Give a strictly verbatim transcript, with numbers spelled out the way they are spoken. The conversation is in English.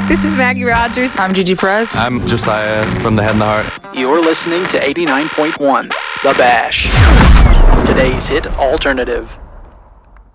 This is Maggie Rogers. I'm Gigi Perez. I'm Josiah from The Head and the Heart. You're listening to eighty-nine point one, The Bash. Today's hit alternative.